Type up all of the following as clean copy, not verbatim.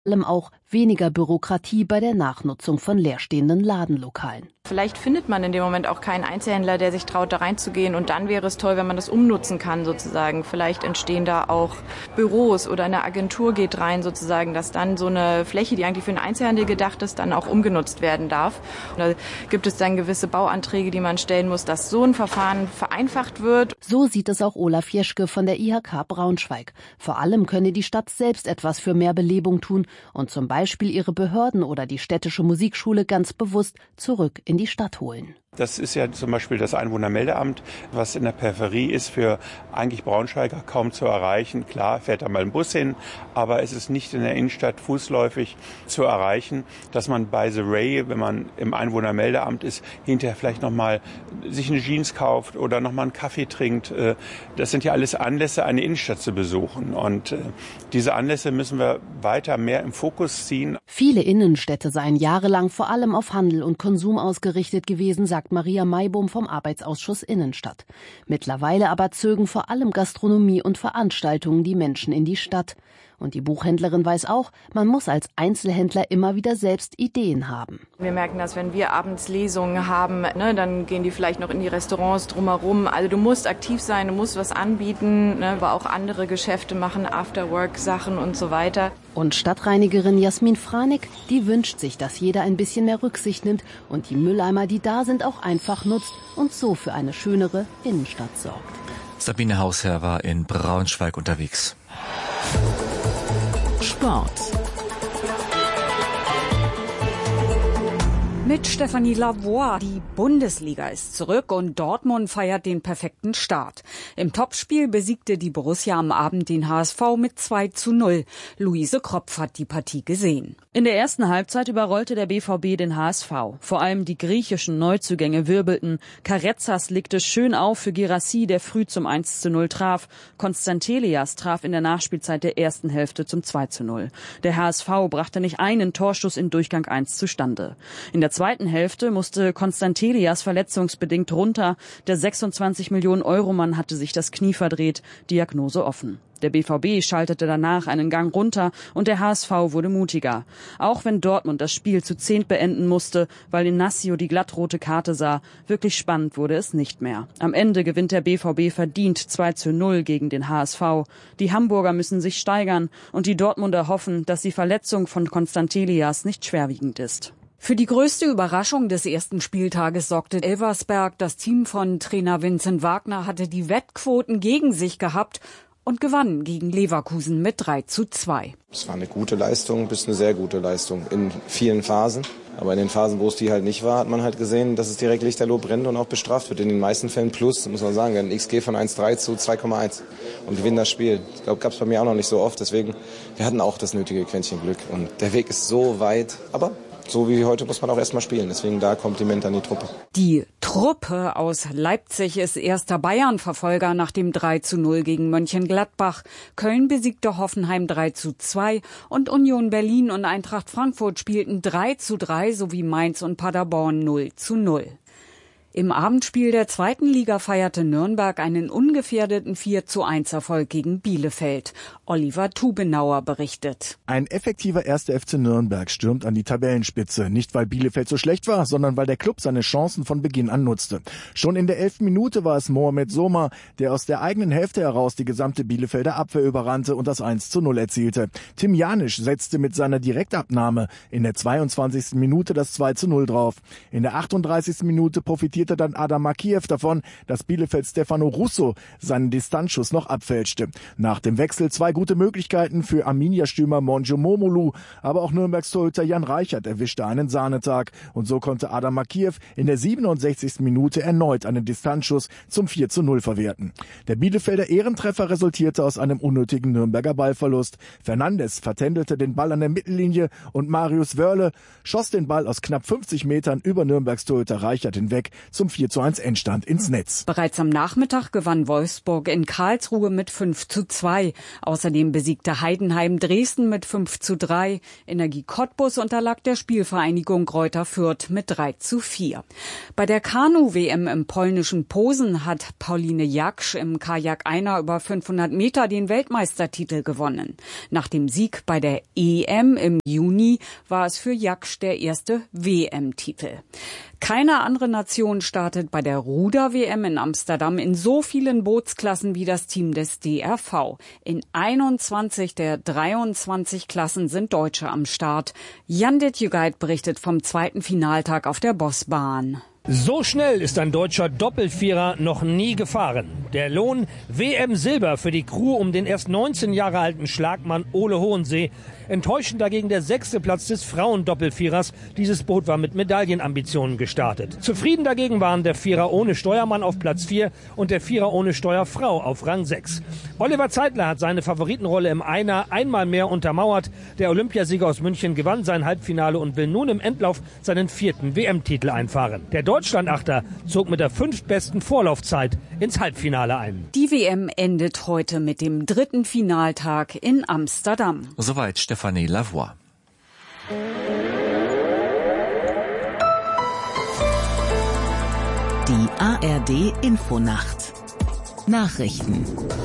allem auch weniger Bürokratie bei der Nachnutzung von leerstehenden Ladenlokalen. Vielleicht findet man in dem Moment auch keinen Einzelhändler, der sich traut, da reinzugehen. Und dann wäre es toll, wenn man das umnutzen kann sozusagen. Vielleicht entstehen da auch Büros oder eine Agentur geht rein sozusagen, dass dann so eine Fläche, die eigentlich für den Einzelhandel gedacht ist, dann auch umgenutzt werden darf. Und da gibt es dann gewisse Bauanträge, die man stellen muss, dass so ein Verfahren vereinfacht wird. So sieht es auch Olaf Jeschke von der IHK Braunschweig. Vor allem könne die Stadt selbst etwas für mehr Belebung tun und zum Beispiel ihre Behörden oder die städtische Musikschule ganz bewusst zurück in die Stadt holen. Das ist ja zum Beispiel das Einwohnermeldeamt, was in der Peripherie ist, für eigentlich Braunschweiger kaum zu erreichen. Klar, fährt da mal ein Bus hin, aber es ist nicht in der Innenstadt fußläufig zu erreichen, dass man bei The Ray, wenn man im Einwohnermeldeamt ist, hinterher vielleicht nochmal sich eine Jeans kauft oder nochmal einen Kaffee trinkt. Das sind ja alles Anlässe, eine Innenstadt zu besuchen. Und diese Anlässe müssen wir weiter mehr im Fokus ziehen. Viele Innenstädte seien jahrelang vor allem auf Handel und Konsum ausgerichtet gewesen, sagt Maria Maibohm vom Arbeitsausschuss Innenstadt. Mittlerweile aber zögen vor allem Gastronomie und Veranstaltungen die Menschen in die Stadt. Und die Buchhändlerin weiß auch, man muss als Einzelhändler immer wieder selbst Ideen haben. Wir merken das, wenn wir abends Lesungen haben, dann gehen die vielleicht noch in die Restaurants drumherum. Also du musst aktiv sein, du musst was anbieten, aber auch andere Geschäfte machen, Afterwork-Sachen und so weiter. Und Stadtreinigerin Jasmin Franek, die wünscht sich, dass jeder ein bisschen mehr Rücksicht nimmt und die Mülleimer, die da sind, auch einfach nutzt und so für eine schönere Innenstadt sorgt. Sabine Hausherr war in Braunschweig unterwegs. Sport. Mit Stefanie Lavoie. Die Bundesliga ist zurück und Dortmund feiert den perfekten Start. Im Topspiel besiegte die Borussia am Abend den HSV mit 2:0. Luise Kropf hat die Partie gesehen. In der ersten Halbzeit überrollte der BVB den HSV. Vor allem die griechischen Neuzugänge wirbelten. Karetsas legte schön auf für Girassi, der früh zum 1:0 traf. Konstantelias traf in der Nachspielzeit der ersten Hälfte zum 2:0. Der HSV brachte nicht einen Torschuss in Durchgang 1 zustande. In der zweiten Hälfte musste Konstantelias verletzungsbedingt runter. Der 26-Millionen-Euro-Mann hatte sich das Knie verdreht, Diagnose offen. Der BVB schaltete danach einen Gang runter und der HSV wurde mutiger. Auch wenn Dortmund das Spiel zu 10 beenden musste, weil Inacio die glattrote Karte sah, wirklich spannend wurde es nicht mehr. Am Ende gewinnt der BVB verdient 2:0 gegen den HSV. Die Hamburger müssen sich steigern und die Dortmunder hoffen, dass die Verletzung von Konstantelias nicht schwerwiegend ist. Für die größte Überraschung des ersten Spieltages sorgte Elversberg. Das Team von Trainer Vincent Wagner hatte die Wettquoten gegen sich gehabt und gewann gegen Leverkusen mit 3:2. Es war eine gute Leistung, bis eine sehr gute Leistung in vielen Phasen. Aber in den Phasen, wo es die halt nicht war, hat man halt gesehen, dass es direkt lichterloh brennt und auch bestraft wird. In den meisten Fällen plus, muss man sagen, ein XG von 1,3 zu 2,1 und gewinnen das Spiel. Ich glaube, gab es bei mir auch noch nicht so oft. Deswegen, wir hatten auch das nötige Quäntchen Glück. Und der Weg ist so weit, aber so wie heute muss man auch erstmal spielen. Deswegen da Kompliment an die Truppe. Die Truppe aus Leipzig ist erster Bayern-Verfolger nach dem 3:0 gegen Mönchengladbach. Köln besiegte Hoffenheim 3:2 und Union Berlin und Eintracht Frankfurt spielten 3:3 sowie Mainz und Paderborn 0:0. Im Abendspiel der zweiten Liga feierte Nürnberg einen ungefährdeten 4:1 Erfolg gegen Bielefeld. Oliver Tubenauer berichtet. Ein effektiver 1. FC Nürnberg stürmt an die Tabellenspitze. Nicht, weil Bielefeld so schlecht war, sondern weil der Klub seine Chancen von Beginn an nutzte. Schon in der 11. Minute war es Mohamed Soma, der aus der eigenen Hälfte heraus die gesamte Bielefelder Abwehr überrannte und das 1:0 erzielte. Tim Janisch setzte mit seiner Direktabnahme in der 22. Minute das 2:0 drauf. In der 38. Minute profitierte dann Adam Makiev davon, dass Bielefeld Stefano Russo seinen Distanzschuss noch abfälschte. Nach dem Wechsel 2 gute Möglichkeiten für Arminia-Stürmer Monjo Momolu, aber auch Nürnbergs Torhüter Jan Reichert erwischte einen Sahnetag. Und so konnte Adam Makiev in der 67. Minute erneut einen Distanzschuss zum 4:0 verwerten. Der Bielefelder Ehrentreffer resultierte aus einem unnötigen Nürnberger Ballverlust. Fernandes vertändelte den Ball an der Mittellinie und Marius Wörle schoss den Ball aus knapp 50 Metern über Nürnbergs Torhüter Reichert hinweg zum 4:1 Endstand ins Netz. Bereits am Nachmittag gewann Wolfsburg in Karlsruhe mit 5:2. Außerdem besiegte Heidenheim Dresden mit 5:3. Energie Cottbus unterlag der Spielvereinigung Greuther Fürth mit 3:4. Bei der Kanu-WM im polnischen Posen hat Pauline Jaksch im Kajak-Einer über 500 Meter den Weltmeistertitel gewonnen. Nach dem Sieg bei der EM im Juni war es für Jaksch der erste WM-Titel. Keine andere Nation startet bei der Ruder-WM in Amsterdam in so vielen Bootsklassen wie das Team des DRV. In 21 der 23 Klassen sind Deutsche am Start. Jan Detjugait berichtet vom zweiten Finaltag auf der Bossbahn. So schnell ist ein deutscher Doppelvierer noch nie gefahren. Der Lohn WM-Silber für die Crew um den erst 19 Jahre alten Schlagmann Ole Hohensee. Enttäuschend dagegen der 6. Platz des Frauendoppelvierers. Dieses Boot war mit Medaillenambitionen gestartet. Zufrieden dagegen waren der Vierer ohne Steuermann auf Platz 4 und der Vierer ohne Steuerfrau auf Rang 6. Oliver Zeitler hat seine Favoritenrolle im Einer einmal mehr untermauert. Der Olympiasieger aus München gewann sein Halbfinale und will nun im Endlauf seinen 4. WM-Titel einfahren. Der Deutschlandachter zog mit der 5. besten Vorlaufzeit ins Halbfinale ein. Die WM endet heute mit dem 3. Finaltag in Amsterdam. Soweit Stefanie Lavoie. Die ARD Infonacht. Nachrichten.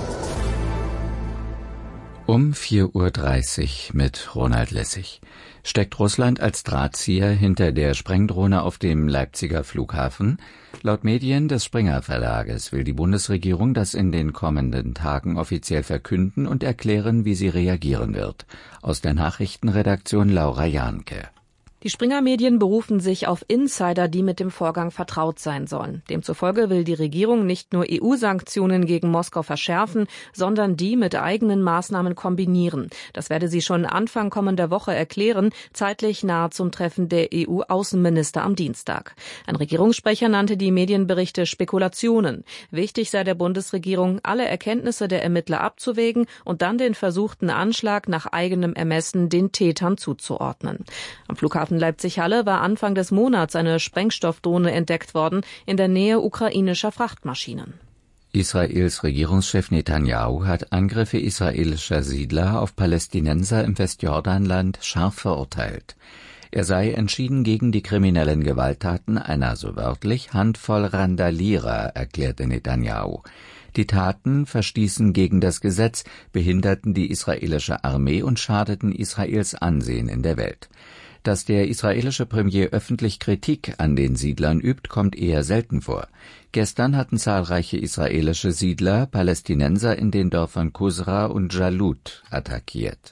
Um 4:30 Uhr mit Ronald Lessig. Steckt Russland als Drahtzieher hinter der Sprengdrohne auf dem Leipziger Flughafen? Laut Medien des Springer Verlages will die Bundesregierung das in den kommenden Tagen offiziell verkünden und erklären, wie sie reagieren wird. Aus der Nachrichtenredaktion Laura Jahnke. Die Springer-Medien berufen sich auf Insider, die mit dem Vorgang vertraut sein sollen. Demzufolge will die Regierung nicht nur EU-Sanktionen gegen Moskau verschärfen, sondern die mit eigenen Maßnahmen kombinieren. Das werde sie schon Anfang kommender Woche erklären, zeitlich nahe zum Treffen der EU-Außenminister am Dienstag. Ein Regierungssprecher nannte die Medienberichte Spekulationen. Wichtig sei der Bundesregierung, alle Erkenntnisse der Ermittler abzuwägen und dann den versuchten Anschlag nach eigenem Ermessen den Tätern zuzuordnen. Am Flughafen Leipzig-Halle war Anfang des Monats eine Sprengstoffdrohne entdeckt worden in der Nähe ukrainischer Frachtmaschinen. Israels Regierungschef Netanyahu hat Angriffe israelischer Siedler auf Palästinenser im Westjordanland scharf verurteilt. Er sei entschieden gegen die kriminellen Gewalttaten einer, so wörtlich, Handvoll Randalierer, erklärte Netanyahu. Die Taten verstießen gegen das Gesetz, behinderten die israelische Armee und schadeten Israels Ansehen in der Welt. Dass der israelische Premier öffentlich Kritik an den Siedlern übt, kommt eher selten vor. Gestern hatten zahlreiche israelische Siedler Palästinenser in den Dörfern Kusra und Jalut attackiert.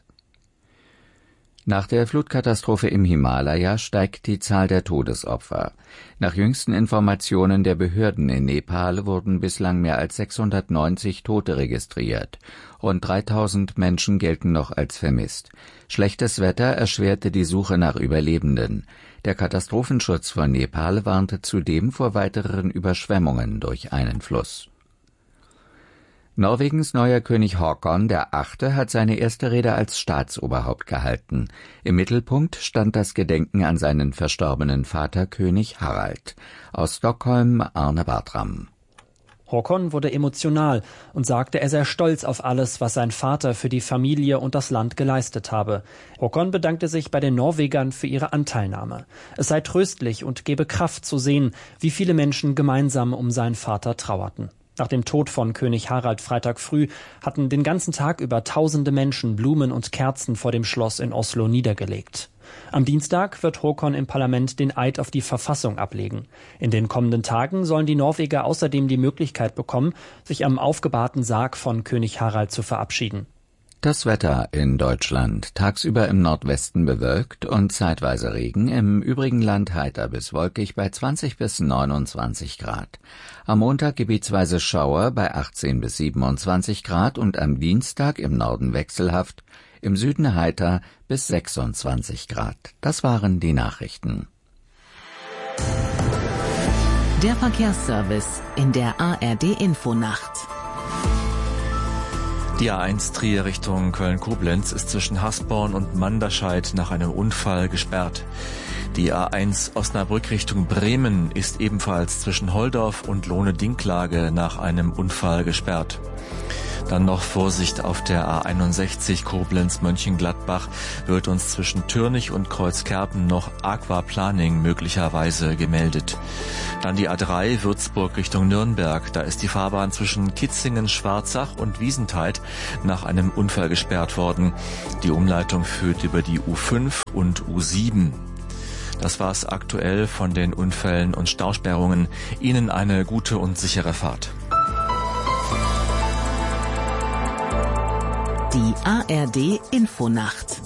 Nach der Flutkatastrophe im Himalaya steigt die Zahl der Todesopfer. Nach jüngsten Informationen der Behörden in Nepal wurden bislang mehr als 690 Tote registriert. Rund 3000 Menschen gelten noch als vermisst. Schlechtes Wetter erschwerte die Suche nach Überlebenden. Der Katastrophenschutz von Nepal warnte zudem vor weiteren Überschwemmungen durch einen Fluss. Norwegens neuer König Håkon VIII. Hat seine erste Rede als Staatsoberhaupt gehalten. Im Mittelpunkt stand das Gedenken an seinen verstorbenen Vater König Harald. Aus Stockholm Arne Bartram. Håkon wurde emotional und sagte, er sei stolz auf alles, was sein Vater für die Familie und das Land geleistet habe. Håkon bedankte sich bei den Norwegern für ihre Anteilnahme. Es sei tröstlich und gebe Kraft zu sehen, wie viele Menschen gemeinsam um seinen Vater trauerten. Nach dem Tod von König Harald Freitag früh hatten den ganzen Tag über tausende Menschen Blumen und Kerzen vor dem Schloss in Oslo niedergelegt. Am Dienstag wird Håkon im Parlament den Eid auf die Verfassung ablegen. In den kommenden Tagen sollen die Norweger außerdem die Möglichkeit bekommen, sich am aufgebahrten Sarg von König Harald zu verabschieden. Das Wetter in Deutschland. Tagsüber im Nordwesten bewölkt und zeitweise Regen, im übrigen Land heiter bis wolkig bei 20 bis 29 Grad. Am Montag gebietsweise Schauer bei 18 bis 27 Grad und am Dienstag im Norden wechselhaft, im Süden heiter bis 26 Grad. Das waren die Nachrichten. Der Verkehrsservice in der ARD Infonacht. Die A1 Trier Richtung Köln-Koblenz ist zwischen Hasborn und Manderscheid nach einem Unfall gesperrt. Die A1 Osnabrück Richtung Bremen ist ebenfalls zwischen Holdorf und Lohne-Dinklage nach einem Unfall gesperrt. Dann noch Vorsicht auf der A61 Koblenz-Mönchengladbach wird uns zwischen Türnich und Kreuzkerpen noch Aquaplaning möglicherweise gemeldet. Dann die A3 Würzburg Richtung Nürnberg. Da ist die Fahrbahn zwischen Kitzingen, Schwarzach und Wiesentheid nach einem Unfall gesperrt worden. Die Umleitung führt über die U5 und U7. Das war's aktuell von den Unfällen und Stausperrungen. Ihnen eine gute und sichere Fahrt. Die ARD Infonacht.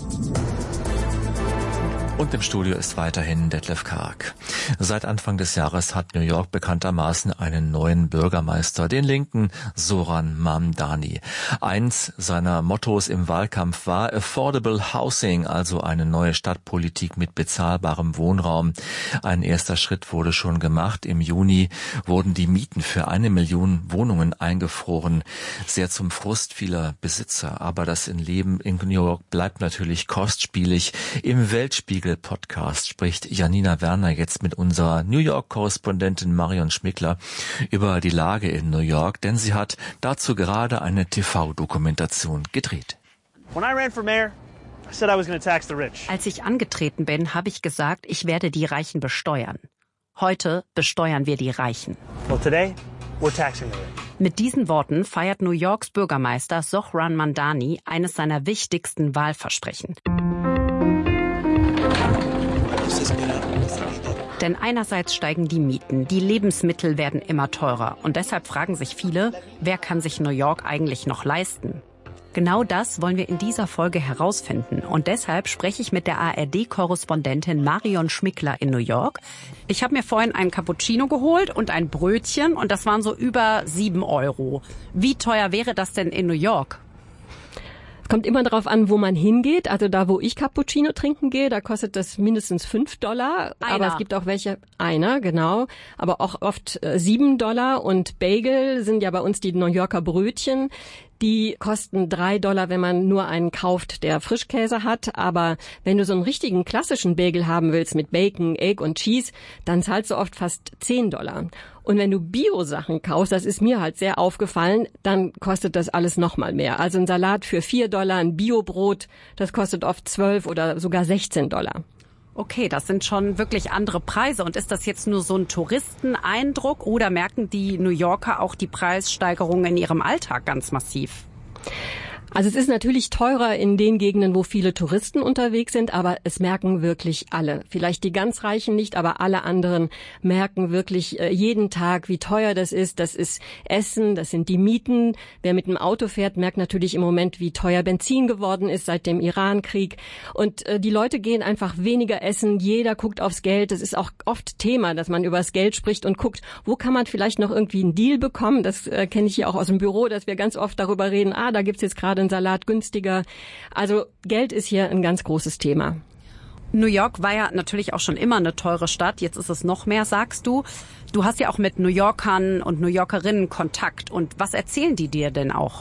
Und im Studio ist weiterhin Detlef Karg. Seit Anfang des Jahres hat New York bekanntermaßen einen neuen Bürgermeister, den Linken Zoran Mamdani. Eins seiner Mottos im Wahlkampf war Affordable Housing, also eine neue Stadtpolitik mit bezahlbarem Wohnraum. Ein erster Schritt wurde schon gemacht. Im Juni wurden die Mieten für 1 Million Wohnungen eingefroren. Sehr zum Frust vieler Besitzer. Aber das Leben in New York bleibt natürlich kostspielig. Im Weltspiegel-Podcast spricht Janina Werner jetzt mit unserer New York-Korrespondentin Marion Schmickler über die Lage in New York, denn sie hat dazu gerade eine TV-Dokumentation gedreht. Als ich angetreten bin, habe ich gesagt, ich werde die Reichen besteuern. Heute besteuern wir die Reichen. Mit diesen Worten feiert New Yorks Bürgermeister Zohran Mamdani eines seiner wichtigsten Wahlversprechen. Denn einerseits steigen die Mieten, die Lebensmittel werden immer teurer und deshalb fragen sich viele, wer kann sich New York eigentlich noch leisten? Genau das wollen wir in dieser Folge herausfinden und deshalb spreche ich mit der ARD-Korrespondentin Marion Schmickler in New York. Ich habe mir vorhin einen Cappuccino geholt und ein Brötchen und das waren so über 7 €. Wie teuer wäre das denn in New York? Kommt immer darauf an, wo man hingeht. Also da, wo ich Cappuccino trinken gehe, da kostet das mindestens $5. Aber es gibt auch einer, genau. Aber auch oft $7. Und Bagel sind ja bei uns die New Yorker Brötchen. Die kosten $3, wenn man nur einen kauft, der Frischkäse hat. Aber wenn du so einen richtigen klassischen Bagel haben willst mit Bacon, Egg und Cheese, dann zahlst du oft fast $10. Und wenn du Bio-Sachen kaufst, das ist mir halt sehr aufgefallen, dann kostet das alles noch mal mehr. Also ein Salat für $4, ein Biobrot, das kostet oft $12 oder sogar $16. Okay, das sind schon wirklich andere Preise. Und ist das jetzt nur so ein Touristeneindruck oder merken die New Yorker auch die Preissteigerungen in ihrem Alltag ganz massiv? Also es ist natürlich teurer in den Gegenden, wo viele Touristen unterwegs sind, aber es merken wirklich alle. Vielleicht die ganz Reichen nicht, aber alle anderen merken wirklich jeden Tag, wie teuer das ist. Das ist Essen, das sind die Mieten. Wer mit dem Auto fährt, merkt natürlich im Moment, wie teuer Benzin geworden ist seit dem Irankrieg. Und die Leute gehen einfach weniger essen. Jeder guckt aufs Geld. Das ist auch oft Thema, dass man über das Geld spricht und guckt, wo kann man vielleicht noch irgendwie einen Deal bekommen. Das kenne ich hier auch aus dem Büro, dass wir ganz oft darüber reden, da gibt's jetzt gerade einen Salat günstiger. Also Geld ist hier ein ganz großes Thema. New York war ja natürlich auch schon immer eine teure Stadt. Jetzt ist es noch mehr, sagst du. Du hast ja auch mit New Yorkern und New Yorkerinnen Kontakt. Und was erzählen die dir denn auch?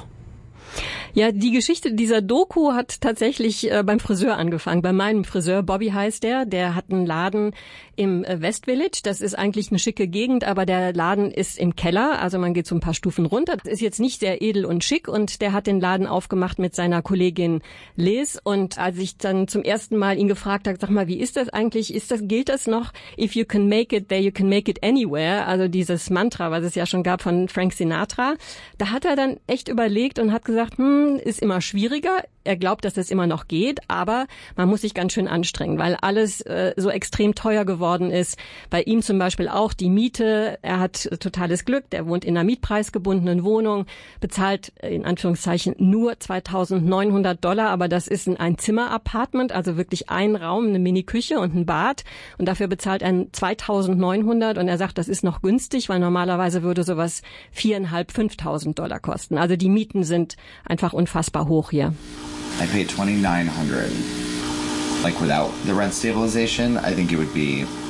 Ja, die Geschichte dieser Doku hat tatsächlich beim Friseur angefangen. Bei meinem Friseur, Bobby heißt der hat einen Laden im West Village. Das ist eigentlich eine schicke Gegend, aber der Laden ist im Keller. Also man geht so ein paar Stufen runter. Das ist jetzt nicht sehr edel und schick und der hat den Laden aufgemacht mit seiner Kollegin Liz. Und als ich dann zum ersten Mal ihn gefragt habe, sag mal, wie ist das eigentlich? Gilt das noch? If you can make it there, you can make it anywhere. Also dieses Mantra, was es ja schon gab von Frank Sinatra. Da hat er dann echt überlegt und hat gesagt, ist immer schwieriger. Er glaubt, dass das immer noch geht, aber man muss sich ganz schön anstrengen, weil alles so extrem teuer geworden ist. Bei ihm zum Beispiel auch die Miete. Er hat totales Glück. Der wohnt in einer mietpreisgebundenen Wohnung, bezahlt in Anführungszeichen nur $2.900, aber das ist ein Zimmer-Apartment, also wirklich ein Raum, eine Mini-Küche und ein Bad. Und dafür bezahlt er $2.900 und er sagt, das ist noch günstig, weil normalerweise würde sowas $4.500, $5.000 kosten. Also die Mieten sind einfach unfassbar hoch hier. I paid $2,900. Like without the rent stabilization, I think it would be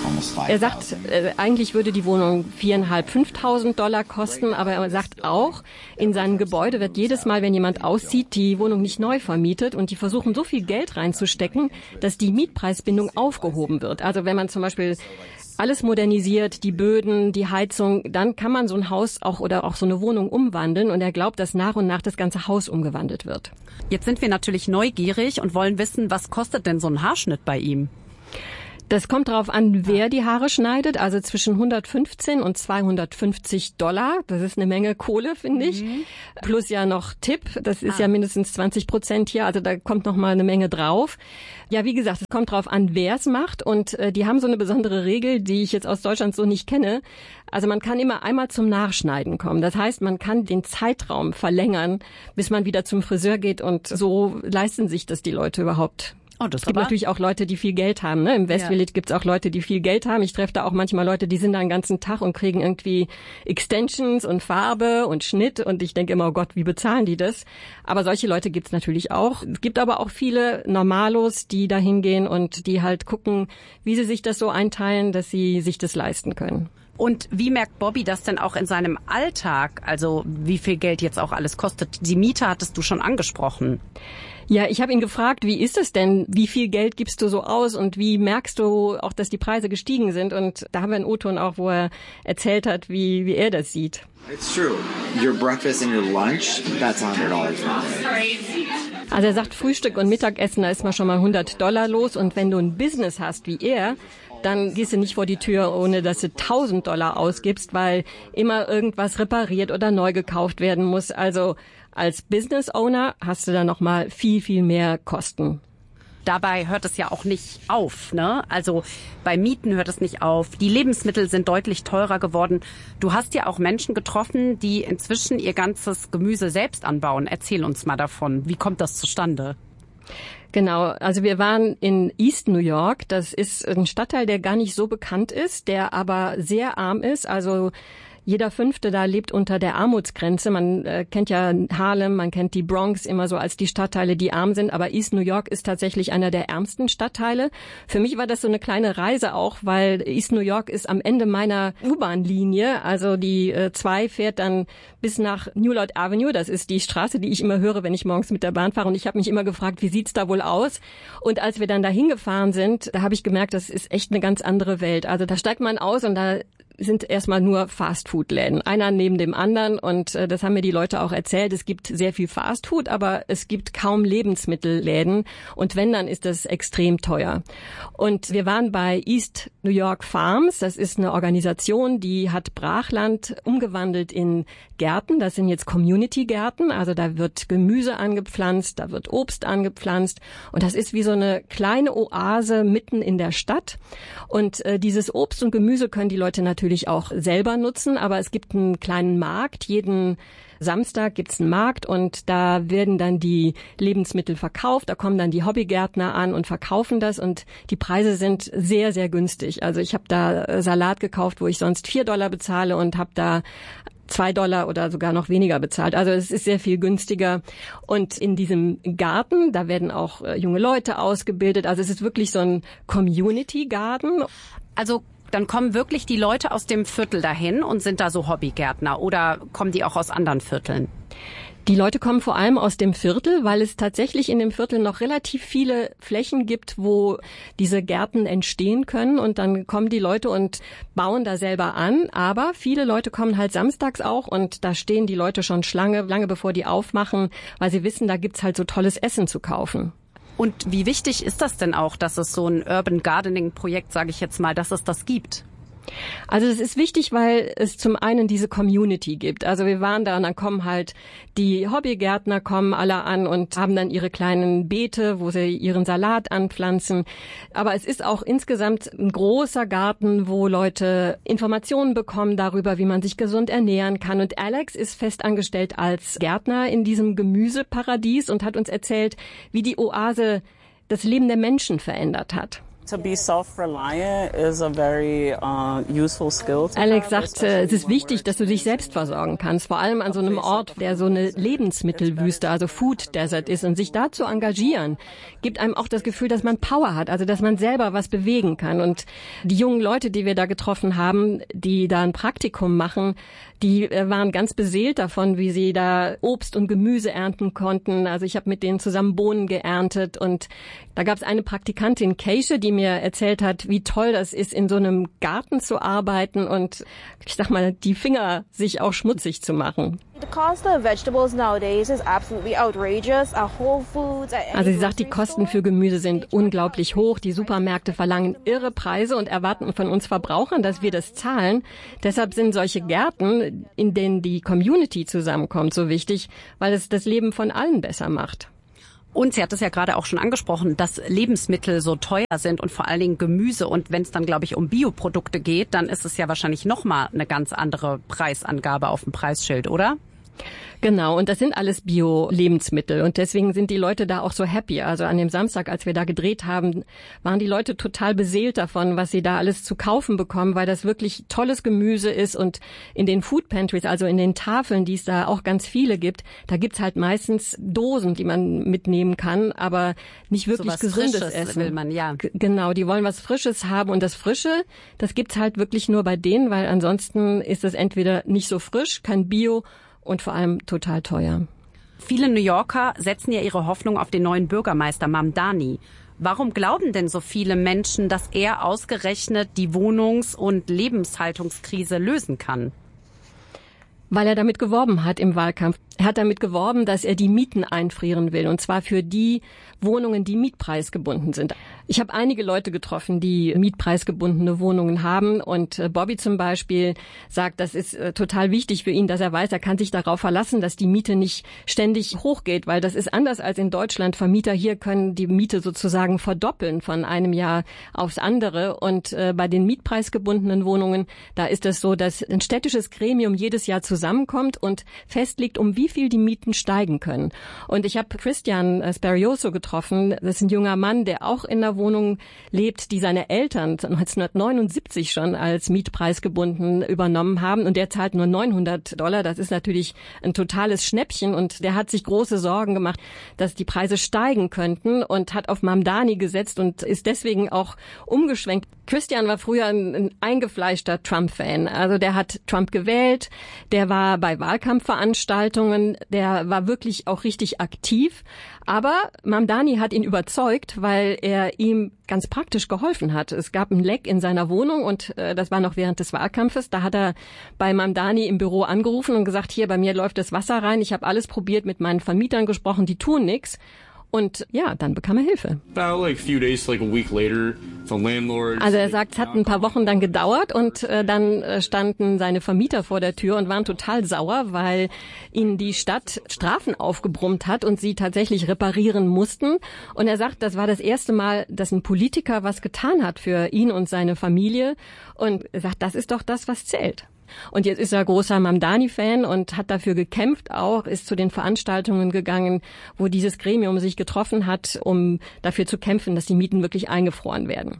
Er sagt, eigentlich würde die Wohnung $4.500, $5.000 kosten, aber er sagt auch, in seinem Gebäude wird jedes Mal, wenn jemand auszieht, die Wohnung nicht neu vermietet und die versuchen so viel Geld reinzustecken, dass die Mietpreisbindung aufgehoben wird. Also wenn man zum Beispiel alles modernisiert, die Böden, die Heizung, dann kann man so ein Haus oder auch so eine Wohnung umwandeln und er glaubt, dass nach und nach das ganze Haus umgewandelt wird. Jetzt sind wir natürlich neugierig und wollen wissen, was kostet denn so ein Haarschnitt bei ihm? Das kommt darauf an, wer die Haare schneidet, also zwischen $115 und $250. Das ist eine Menge Kohle, finde ich. Plus ja noch Tipp, das ist ja mindestens 20% hier, also da kommt noch mal eine Menge drauf. Ja, wie gesagt, es kommt darauf an, wer es macht und die haben so eine besondere Regel, die ich jetzt aus Deutschland so nicht kenne. Also man kann immer einmal zum Nachschneiden kommen. Das heißt, man kann den Zeitraum verlängern, bis man wieder zum Friseur geht und so leisten sich das die Leute überhaupt. Es gibt natürlich auch Leute, die viel Geld haben. Ne? Im West Village gibt es auch Leute, die viel Geld haben. Ich treffe da auch manchmal Leute, die sind da den ganzen Tag und kriegen irgendwie Extensions und Farbe und Schnitt. Und ich denke immer, oh Gott, wie bezahlen die das? Aber solche Leute gibt es natürlich auch. Es gibt aber auch viele Normalos, die da hingehen und die halt gucken, wie sie sich das so einteilen, dass sie sich das leisten können. Und wie merkt Bobby das denn auch in seinem Alltag? Also wie viel Geld jetzt auch alles kostet? Die Miete hattest du schon angesprochen. Ja, ich habe ihn gefragt, wie ist es denn? Wie viel Geld gibst du so aus und wie merkst du auch, dass die Preise gestiegen sind? Und da haben wir einen O-Ton auch, wo er erzählt hat, wie er das sieht. It's true. Your breakfast and your lunch, that's $100. Also er sagt, Frühstück und Mittagessen, da ist man schon mal $100 los. Und wenn du ein Business hast wie er, dann gehst du nicht vor die Tür, ohne dass du $1.000 ausgibst, weil immer irgendwas repariert oder neu gekauft werden muss. Also als Business Owner hast du da noch mal viel, viel mehr Kosten. Dabei hört es ja auch nicht auf, ne? Also bei Mieten hört es nicht auf. Die Lebensmittel sind deutlich teurer geworden. Du hast ja auch Menschen getroffen, die inzwischen ihr ganzes Gemüse selbst anbauen. Erzähl uns mal davon. Wie kommt das zustande? Genau, also wir waren in East New York. Das ist ein Stadtteil, der gar nicht so bekannt ist, der aber sehr arm ist. Also jeder Fünfte da lebt unter der Armutsgrenze. Man kennt ja Harlem, man kennt die Bronx immer so als die Stadtteile, die arm sind. Aber East New York ist tatsächlich einer der ärmsten Stadtteile. Für mich war das so eine kleine Reise auch, weil East New York ist am Ende meiner U-Bahn-Linie. Also die 2 fährt dann bis nach New Lloyd Avenue. Das ist die Straße, die ich immer höre, wenn ich morgens mit der Bahn fahre. Und ich habe mich immer gefragt, wie sieht's da wohl aus? Und als wir dann da hingefahren sind, da habe ich gemerkt, das ist echt eine ganz andere Welt. Also da steigt man aus und da sind erstmal nur Fastfood-Läden, einer neben dem anderen und das haben mir die Leute auch erzählt. Es gibt sehr viel Fastfood, aber es gibt kaum Lebensmittelläden und wenn, dann ist das extrem teuer. Und wir waren bei East New York Farms, das ist eine Organisation, die hat Brachland umgewandelt in Gärten, das sind jetzt Community-Gärten, also da wird Gemüse angepflanzt, da wird Obst angepflanzt und das ist wie so eine kleine Oase mitten in der Stadt und dieses Obst und Gemüse können die Leute natürlich auch selber nutzen, aber es gibt einen kleinen Markt. Jeden Samstag gibt's einen Markt und da werden dann die Lebensmittel verkauft. Da kommen dann die Hobbygärtner an und verkaufen das und die Preise sind sehr, sehr günstig. Also ich habe da Salat gekauft, wo ich sonst $4 bezahle und habe da $2 oder sogar noch weniger bezahlt. Also es ist sehr viel günstiger. Und in diesem Garten, da werden auch junge Leute ausgebildet. Also es ist wirklich so ein Community-Garten. Also dann kommen wirklich die Leute aus dem Viertel dahin und sind da so Hobbygärtner oder kommen die auch aus anderen Vierteln? Die Leute kommen vor allem aus dem Viertel, weil es tatsächlich in dem Viertel noch relativ viele Flächen gibt, wo diese Gärten entstehen können und dann kommen die Leute und bauen da selber an. Aber viele Leute kommen halt samstags auch und da stehen die Leute schon Schlange, lange bevor die aufmachen, weil sie wissen, da gibt's halt so tolles Essen zu kaufen. Und wie wichtig ist das denn auch, dass es so ein Urban Gardening Projekt, sage ich jetzt mal, dass es das gibt? Also es ist wichtig, weil es zum einen diese Community gibt. Also wir waren da und dann kommen halt die Hobbygärtner kommen alle an und haben dann ihre kleinen Beete, wo sie ihren Salat anpflanzen. Aber es ist auch insgesamt ein großer Garten, wo Leute Informationen bekommen darüber, wie man sich gesund ernähren kann. Und Alex ist fest angestellt als Gärtner in diesem Gemüseparadies und hat uns erzählt, wie die Oase das Leben der Menschen verändert hat. Alex sagt, es ist wichtig, dass du dich selbst versorgen kannst, vor allem an so einem Ort, der so eine Lebensmittelwüste, also Food Desert ist, und sich da zu engagieren, gibt einem auch das Gefühl, dass man Power hat, also dass man selber was bewegen kann. Und die jungen Leute, die wir da getroffen haben, die da ein Praktikum machen, die waren ganz beseelt davon, wie sie da Obst und Gemüse ernten konnten. Also ich habe mit denen zusammen Bohnen geerntet, und da gab es eine Praktikantin, Keisha, die mir erzählt hat, wie toll das ist, in so einem Garten zu arbeiten und, ich sag mal, die Finger sich auch schmutzig zu machen. Also sie sagt, die Kosten für Gemüse sind unglaublich hoch. Die Supermärkte verlangen irre Preise und erwarten von uns Verbrauchern, dass wir das zahlen. Deshalb sind solche Gärten, in denen die Community zusammenkommt, so wichtig, weil es das Leben von allen besser macht. Und sie hat es ja gerade auch schon angesprochen, dass Lebensmittel so teuer sind und vor allen Dingen Gemüse. Und wenn es dann, glaube ich, um Bioprodukte geht, dann ist es ja wahrscheinlich nochmal eine ganz andere Preisangabe auf dem Preisschild, oder? Genau, und das sind alles Bio-Lebensmittel und deswegen sind die Leute da auch so happy. Also an dem Samstag, als wir da gedreht haben, waren die Leute total beseelt davon, was sie da alles zu kaufen bekommen, weil das wirklich tolles Gemüse ist. Und in den Food Pantries, also in den Tafeln, die es da auch ganz viele gibt, da gibt's halt meistens Dosen, die man mitnehmen kann, aber nicht wirklich so gesundes Frisches Essen. Will man, ja. Genau, die wollen was Frisches haben, und das Frische, das gibt's halt wirklich nur bei denen, weil ansonsten ist es entweder nicht so frisch, kein Bio, und vor allem total teuer. Viele New Yorker setzen ja ihre Hoffnung auf den neuen Bürgermeister Mamdani. Warum glauben denn so viele Menschen, dass er ausgerechnet die Wohnungs- und Lebenshaltungskrise lösen kann? Weil er damit geworben hat im Wahlkampf. Er hat damit geworben, dass er die Mieten einfrieren will, und zwar für die Wohnungen, die mietpreisgebunden sind. Ich habe einige Leute getroffen, die mietpreisgebundene Wohnungen haben, und Bobby zum Beispiel sagt, das ist total wichtig für ihn, dass er weiß, er kann sich darauf verlassen, dass die Miete nicht ständig hochgeht, weil das ist anders als in Deutschland. Vermieter hier können die Miete sozusagen verdoppeln von einem Jahr aufs andere, und bei den mietpreisgebundenen Wohnungen, da ist es so, dass ein städtisches Gremium jedes Jahr zusammenkommt und festlegt, um wie viel die Mieten steigen können. Und ich habe Christian Sperioso getroffen. Das ist ein junger Mann, der auch in einer Wohnung lebt, die seine Eltern 1979 schon als mietpreisgebunden übernommen haben. Und der zahlt nur $900. Das ist natürlich ein totales Schnäppchen. Und der hat sich große Sorgen gemacht, dass die Preise steigen könnten, und hat auf Mamdani gesetzt und ist deswegen auch umgeschwenkt. Christian war früher ein eingefleischter Trump-Fan. Also der hat Trump gewählt, der war bei Wahlkampfveranstaltungen, der war wirklich auch richtig aktiv. Aber Mamdani hat ihn überzeugt, weil er ihm ganz praktisch geholfen hat. Es gab ein Leck in seiner Wohnung, und das war noch während des Wahlkampfes. Da hat er bei Mamdani im Büro angerufen und gesagt, hier, bei mir läuft das Wasser rein. Ich habe alles probiert, mit meinen Vermietern gesprochen, die tun nichts. Und ja, dann bekam er Hilfe. Also er sagt, es hat ein paar Wochen dann gedauert, und dann standen seine Vermieter vor der Tür und waren total sauer, weil ihnen die Stadt Strafen aufgebrummt hat und sie tatsächlich reparieren mussten. Und er sagt, das war das erste Mal, dass ein Politiker was getan hat für ihn und seine Familie. Und er sagt, das ist doch das, was zählt. Und jetzt ist er großer Mamdani-Fan und hat dafür gekämpft auch, ist zu den Veranstaltungen gegangen, wo dieses Gremium sich getroffen hat, um dafür zu kämpfen, dass die Mieten wirklich eingefroren werden.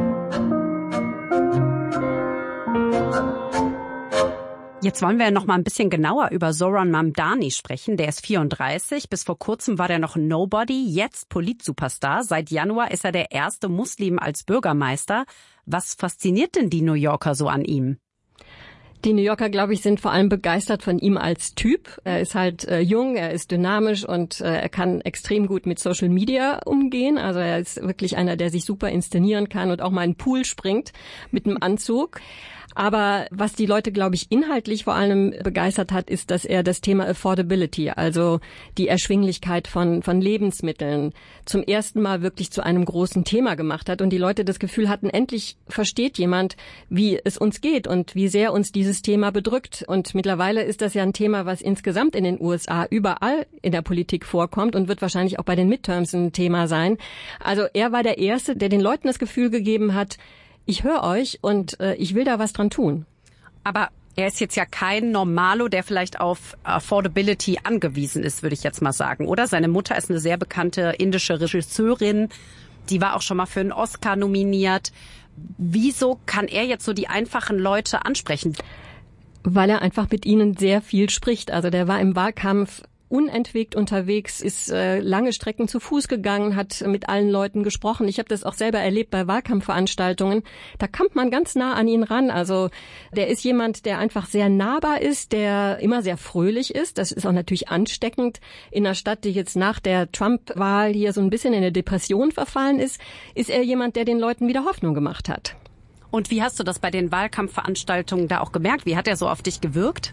Jetzt wollen wir noch mal ein bisschen genauer über Zoran Mamdani sprechen. Der ist 34. Bis vor kurzem war der noch ein Nobody, jetzt Polit-Superstar. Seit Januar ist er der erste Muslim als Bürgermeister. Was fasziniert denn die New Yorker so an ihm? Die New Yorker, glaube ich, sind vor allem begeistert von ihm als Typ. Er ist halt jung, er ist dynamisch, und er kann extrem gut mit Social Media umgehen. Also er ist wirklich einer, der sich super inszenieren kann und auch mal in den Pool springt mit einem Anzug. Aber was die Leute, glaube ich, inhaltlich vor allem begeistert hat, ist, dass er das Thema Affordability, also die Erschwinglichkeit von Lebensmitteln, zum ersten Mal wirklich zu einem großen Thema gemacht hat. Und die Leute das Gefühl hatten, endlich versteht jemand, wie es uns geht und wie sehr uns dieses Thema bedrückt. Und mittlerweile ist das ja ein Thema, was insgesamt in den USA überall in der Politik vorkommt und wird wahrscheinlich auch bei den Midterms ein Thema sein. Also er war der Erste, der den Leuten das Gefühl gegeben hat, ich höre euch und ich will da was dran tun. Aber er ist jetzt ja kein Normalo, der vielleicht auf Affordability angewiesen ist, würde ich jetzt mal sagen, oder? Seine Mutter ist eine sehr bekannte indische Regisseurin. Die war auch schon mal für einen Oscar nominiert. Wieso kann er jetzt so die einfachen Leute ansprechen? Weil er einfach mit ihnen sehr viel spricht. Also der war im Wahlkampf unentwegt unterwegs, ist lange Strecken zu Fuß gegangen, hat mit allen Leuten gesprochen. Ich habe das auch selber erlebt bei Wahlkampfveranstaltungen. Da kommt man ganz nah an ihn ran. Also der ist jemand, der einfach sehr nahbar ist, der immer sehr fröhlich ist. Das ist auch natürlich ansteckend in einer Stadt, die jetzt nach der Trump-Wahl hier so ein bisschen in eine Depression verfallen ist er jemand, der den Leuten wieder Hoffnung gemacht hat. Und wie hast du das bei den Wahlkampfveranstaltungen da auch gemerkt? Wie hat er so auf dich gewirkt?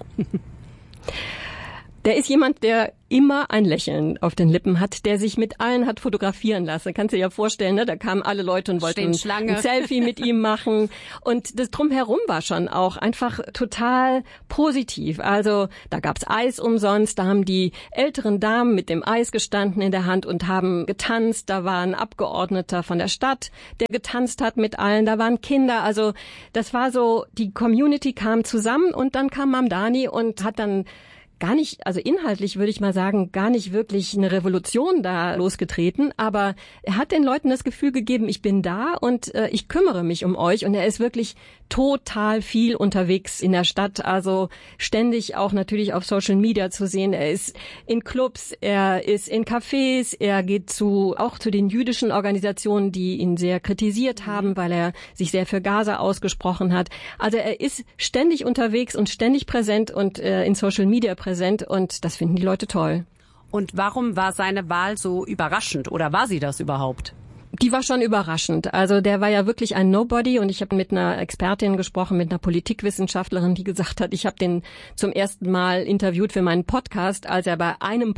Der ist jemand, der immer ein Lächeln auf den Lippen hat, der sich mit allen hat fotografieren lassen. Kannst du dir ja vorstellen, ne? Da kamen alle Leute und wollten ein Selfie mit ihm machen. Und das Drumherum war schon auch einfach total positiv. Also da gab's Eis umsonst, da haben die älteren Damen mit dem Eis gestanden in der Hand und haben getanzt. Da war ein Abgeordneter von der Stadt, der getanzt hat mit allen. Da waren Kinder. Also das war so, die Community kam zusammen und dann kam Mamdani und hat dann gar nicht, also inhaltlich würde ich mal sagen, gar nicht wirklich eine Revolution da losgetreten, aber er hat den Leuten das Gefühl gegeben, ich bin da und ich kümmere mich um euch, und er ist wirklich total viel unterwegs in der Stadt, also ständig auch natürlich auf Social Media zu sehen. Er ist in Clubs, er ist in Cafés, er geht auch zu den jüdischen Organisationen, die ihn sehr kritisiert haben, weil er sich sehr für Gaza ausgesprochen hat. Also er ist ständig unterwegs und ständig präsent und in Social Media präsent, und das finden die Leute toll. Und warum war seine Wahl so überraschend, oder war sie das überhaupt? Die war schon überraschend. Also der war ja wirklich ein Nobody, und ich habe mit einer Expertin gesprochen, mit einer Politikwissenschaftlerin, die gesagt hat, ich habe den zum ersten Mal interviewt für meinen Podcast, als er bei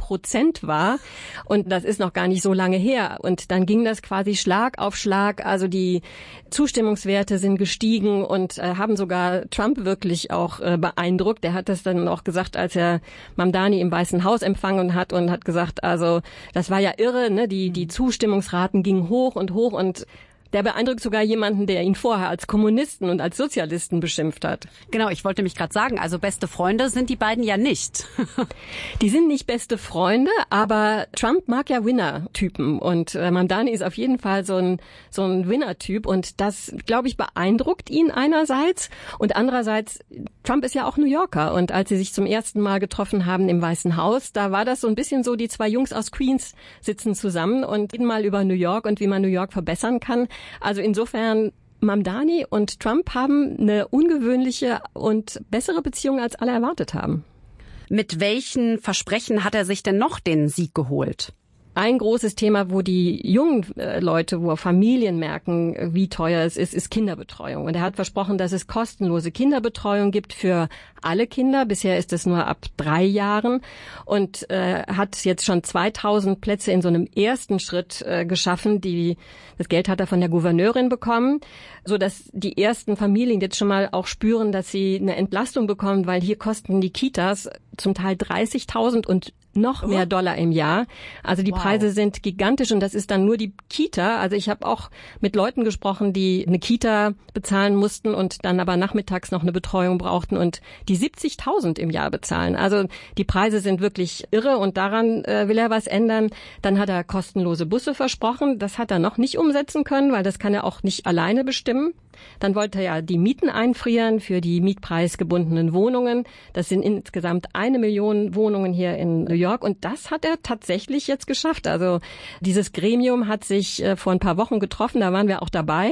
1% war, und das ist noch gar nicht so lange her. Und dann ging das quasi Schlag auf Schlag. Also die Zustimmungswerte sind gestiegen und haben sogar Trump wirklich auch beeindruckt. Er hat das dann auch gesagt, als er Mamdani im Weißen Haus empfangen hat, und hat gesagt, also das war ja irre, ne? Die Zustimmungsraten gingen hoch und hoch, und der beeindruckt sogar jemanden, der ihn vorher als Kommunisten und als Sozialisten beschimpft hat. Genau, ich wollte mich gerade sagen, also beste Freunde sind die beiden ja nicht. Die sind nicht beste Freunde, aber Trump mag ja Winner-Typen, und Mamdani ist auf jeden Fall so ein Winner-Typ, und das, glaube ich, beeindruckt ihn einerseits, und andererseits, Trump ist ja auch New Yorker, und als sie sich zum ersten Mal getroffen haben im Weißen Haus, da war das so ein bisschen so, die zwei Jungs aus Queens sitzen zusammen und reden mal über New York und wie man New York verbessern kann. Also insofern, Mamdani und Trump haben eine ungewöhnliche und bessere Beziehung, als alle erwartet haben. Mit welchen Versprechen hat er sich denn noch den Sieg geholt? Ein großes Thema, wo die jungen Leute, wo Familien merken, wie teuer es ist Kinderbetreuung. Und er hat versprochen, dass es kostenlose Kinderbetreuung gibt für alle Kinder. Bisher ist es nur ab 3 Jahren, und hat jetzt schon 2000 Plätze in so einem ersten Schritt geschaffen. Das Geld hat er von der Gouverneurin bekommen, so dass die ersten Familien jetzt schon mal auch spüren, dass sie eine Entlastung bekommen, weil hier kosten die Kitas zum Teil 30.000 und noch mehr Dollar im Jahr. Also die Preise sind gigantisch, und das ist dann nur die Kita. Also ich habe auch mit Leuten gesprochen, die eine Kita bezahlen mussten und dann aber nachmittags noch eine Betreuung brauchten und die 70.000 im Jahr bezahlen. Also die Preise sind wirklich irre, und daran will er was ändern. Dann hat er kostenlose Busse versprochen. Das hat er noch nicht umsetzen können, weil das kann er auch nicht alleine bestimmen. Dann wollte er ja die Mieten einfrieren für die mietpreisgebundenen Wohnungen. Das sind insgesamt 1 Million Wohnungen hier in New York, und das hat er tatsächlich jetzt geschafft. Also dieses Gremium hat sich vor ein paar Wochen getroffen, da waren wir auch dabei.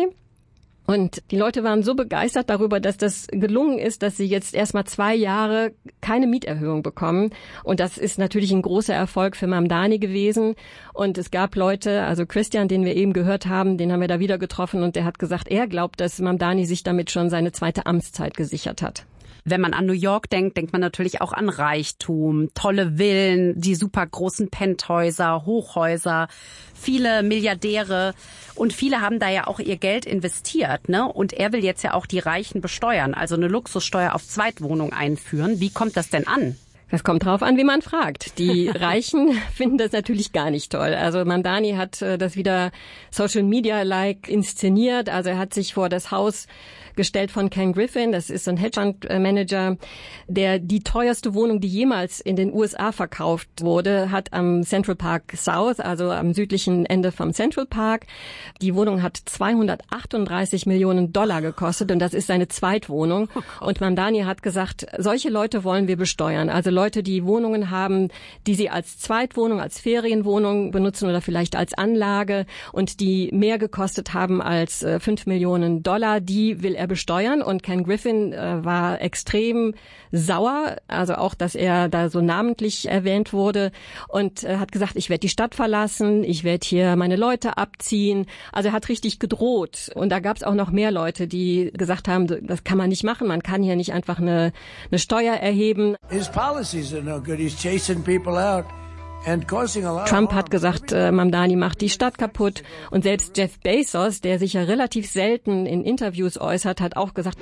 Und die Leute waren so begeistert darüber, dass das gelungen ist, dass sie jetzt erstmal 2 Jahre keine Mieterhöhung bekommen. Und das ist natürlich ein großer Erfolg für Mamdani gewesen. Und es gab Leute, also Christian, den wir eben gehört haben, den haben wir da wieder getroffen, und der hat gesagt, er glaubt, dass Mamdani sich damit schon seine 2. Amtszeit gesichert hat. Wenn man an New York denkt, denkt man natürlich auch an Reichtum, tolle Villen, die super großen Penthäuser, Hochhäuser, viele Milliardäre, und viele haben da ja auch ihr Geld investiert, ne? Und er will jetzt ja auch die Reichen besteuern, also eine Luxussteuer auf Zweitwohnung einführen. Wie kommt das denn an? Das kommt drauf an, wie man fragt. Die Reichen finden das natürlich gar nicht toll. Also Mamdani hat das wieder Social Media-like inszeniert. Also er hat sich vor das Haus gestellt von Ken Griffin. Das ist so ein Hedgefonds-Manager, der die teuerste Wohnung, die jemals in den USA verkauft wurde, hat am Central Park South, also am südlichen Ende vom Central Park. Die Wohnung hat $238 Millionen gekostet und das ist seine Zweitwohnung. Und Mamdani hat gesagt, solche Leute wollen wir besteuern. Also Leute, die Wohnungen haben, die sie als Zweitwohnung, als Ferienwohnung benutzen oder vielleicht als Anlage und die mehr gekostet haben als $5 Millionen, die will er besteuern. Und Ken Griffin war extrem sauer, also auch, dass er da so namentlich erwähnt wurde und hat gesagt, ich werde die Stadt verlassen, ich werde hier meine Leute abziehen. Also er hat richtig gedroht. Und da gab es auch noch mehr Leute, die gesagt haben, das kann man nicht machen, man kann hier nicht einfach eine Steuer erheben. His policies are no good. He's chasing people out. Trump hat gesagt, Mamdani macht die Stadt kaputt. Und selbst Jeff Bezos, der sich ja relativ selten in Interviews äußert, hat auch gesagt,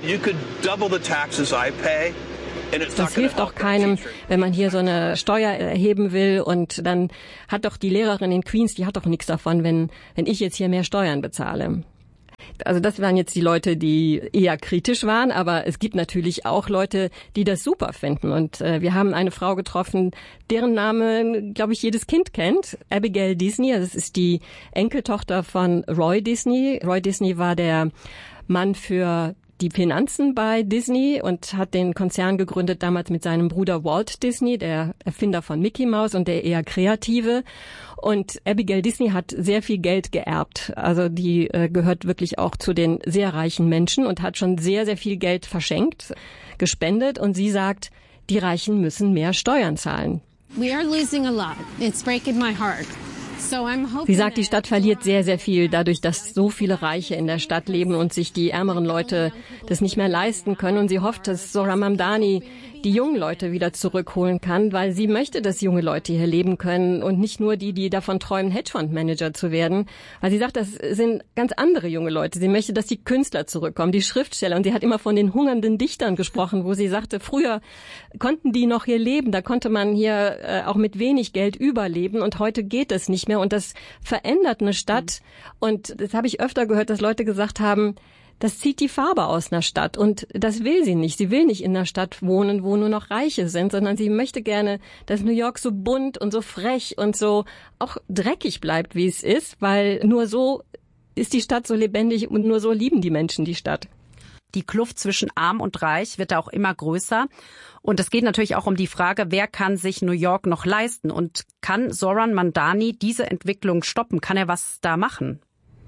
das hilft doch keinem, wenn man hier so eine Steuer erheben will. Und dann hat doch die Lehrerin in Queens, die hat doch nichts davon, wenn ich jetzt hier mehr Steuern bezahle. Also das waren jetzt die Leute, die eher kritisch waren, aber es gibt natürlich auch Leute, die das super finden. Und wir haben eine Frau getroffen, deren Name, glaube ich, jedes Kind kennt, Abigail Disney. Das ist die Enkeltochter von Roy Disney. Roy Disney war der Mann für die Finanzen bei Disney und hat den Konzern gegründet damals mit seinem Bruder Walt Disney, der Erfinder von Mickey Mouse und der eher Kreative. Und Abigail Disney hat sehr viel Geld geerbt. Also die gehört wirklich auch zu den sehr reichen Menschen und hat schon sehr, sehr viel Geld verschenkt, gespendet. Und sie sagt, die Reichen müssen mehr Steuern zahlen. We are losing a lot. It's breaking my heart. Sie sagt, die Stadt verliert sehr, sehr viel dadurch, dass so viele Reiche in der Stadt leben und sich die ärmeren Leute das nicht mehr leisten können. Und sie hofft, dass Zohran Mamdani die jungen Leute wieder zurückholen kann, weil sie möchte, dass junge Leute hier leben können und nicht nur die davon träumen, Hedgefondsmanager zu werden. Weil sie sagt, das sind ganz andere junge Leute. Sie möchte, dass die Künstler zurückkommen, die Schriftsteller. Und sie hat immer von den hungernden Dichtern gesprochen, wo sie sagte, früher konnten die noch hier leben. Da konnte man hier auch mit wenig Geld überleben. Und heute geht es nicht mehr. Und das verändert eine Stadt. Und das habe ich öfter gehört, dass Leute gesagt haben, das zieht die Farbe aus einer Stadt und das will sie nicht. Sie will nicht in einer Stadt wohnen, wo nur noch Reiche sind, sondern sie möchte gerne, dass New York so bunt und so frech und so auch dreckig bleibt, wie es ist, weil nur so ist die Stadt so lebendig und nur so lieben die Menschen die Stadt. Die Kluft zwischen Arm und Reich wird auch immer größer. Und es geht natürlich auch um die Frage, wer kann sich New York noch leisten? Und kann Zohran Mamdani diese Entwicklung stoppen? Kann er was da machen?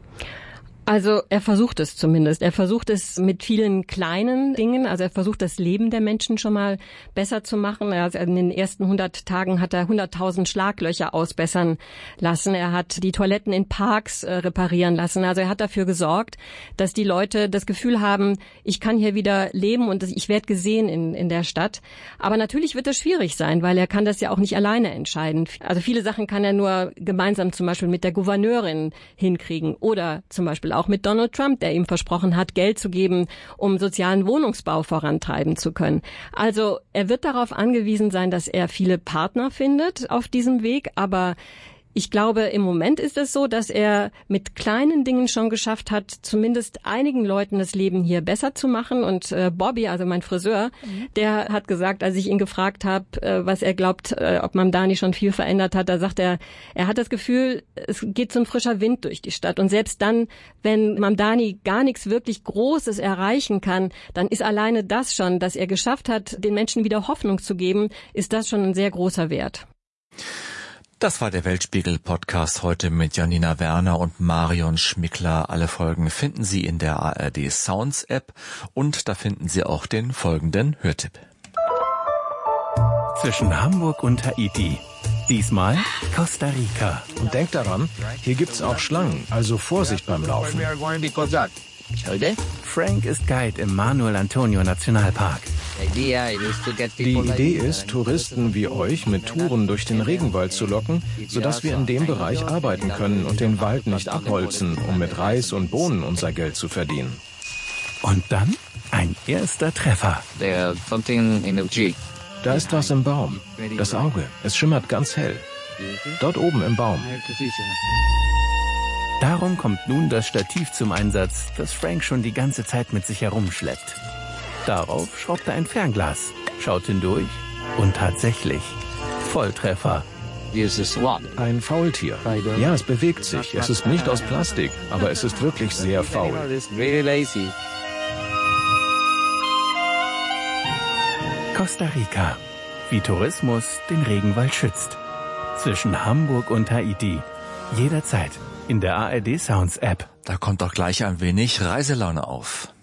Also er versucht es zumindest. Er versucht es mit vielen kleinen Dingen. Also er versucht das Leben der Menschen schon mal besser zu machen. Also in den ersten 100 Tagen hat er 100.000 Schlaglöcher ausbessern lassen. Er hat die Toiletten in Parks reparieren lassen. Also er hat dafür gesorgt, dass die Leute das Gefühl haben, ich kann hier wieder leben und ich werde gesehen in der Stadt. Aber natürlich wird es schwierig sein, weil er kann das ja auch nicht alleine entscheiden. Also viele Sachen kann er nur gemeinsam zum Beispiel mit der Gouverneurin hinkriegen oder zum Beispiel auch mit Donald Trump, der ihm versprochen hat, Geld zu geben, um sozialen Wohnungsbau vorantreiben zu können. Also er wird darauf angewiesen sein, dass er viele Partner findet auf diesem Weg, aber ich glaube, im Moment ist es so, dass er mit kleinen Dingen schon geschafft hat, zumindest einigen Leuten das Leben hier besser zu machen. Und Bobby, also mein Friseur, der hat gesagt, als ich ihn gefragt habe, was er glaubt, ob Mamdani schon viel verändert hat, da sagt er hat das Gefühl, es geht so ein frischer Wind durch die Stadt. Und selbst dann, wenn Mamdani gar nichts wirklich Großes erreichen kann, dann ist alleine das schon, dass er geschafft hat, den Menschen wieder Hoffnung zu geben, ist das schon ein sehr großer Wert. Das war der Weltspiegel-Podcast heute mit Janina Werner und Marion Schmickler. Alle Folgen finden Sie in der ARD Sounds App und da finden Sie auch den folgenden Hörtipp. Zwischen Hamburg und Haiti. Diesmal Costa Rica. Und denkt daran, hier gibt's auch Schlangen, also Vorsicht beim Laufen. Frank ist Guide im Manuel Antonio Nationalpark. Die Idee ist, Touristen wie euch mit Touren durch den Regenwald zu locken, sodass wir in dem Bereich arbeiten können und den Wald nicht abholzen, um mit Reis und Bohnen unser Geld zu verdienen. Und dann ein erster Treffer. Da ist was im Baum. Das Auge, es schimmert ganz hell. Dort oben im Baum. Darum kommt nun das Stativ zum Einsatz, das Frank schon die ganze Zeit mit sich herumschleppt. Darauf schraubt er ein Fernglas, schaut hindurch und tatsächlich Volltreffer. Ein Faultier. Ja, es bewegt sich. Es ist nicht aus Plastik, aber es ist wirklich sehr faul. Costa Rica. Wie Tourismus den Regenwald schützt. Zwischen Hamburg und Tahiti. Jederzeit in der ARD Sounds App. Da kommt doch gleich ein wenig Reiselaune auf.